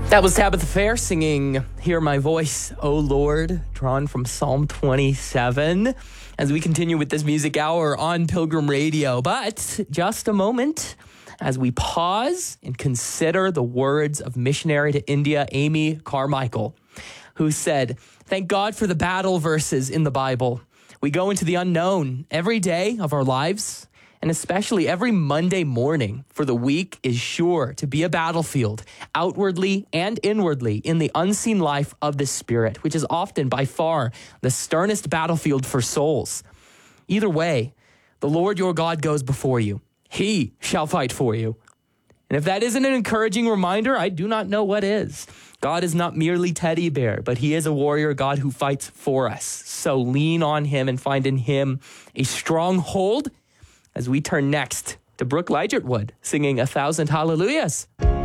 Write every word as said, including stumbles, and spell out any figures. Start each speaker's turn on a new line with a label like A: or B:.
A: That was Tabitha Fair singing Hear My Voice, O Lord, drawn from Psalm twenty-seven, as we continue with this music hour on Pilgrim Radio. But just a moment as we pause and consider the words of missionary to India, Amy Carmichael, who said, "Thank God for the battle verses in the Bible. We go into the unknown every day of our lives, and especially every Monday morning for the week is sure to be a battlefield, outwardly and inwardly, in the unseen life of the Spirit, which is often by far the sternest battlefield for souls. Either way, the Lord your God goes before you. He shall fight for you." And if that isn't an encouraging reminder, I do not know what is. God is not merely teddy bear, but he is a warrior God who fights for us. So lean on him and find in him a stronghold as we turn next to Brooke Ligertwood singing A Thousand Hallelujahs.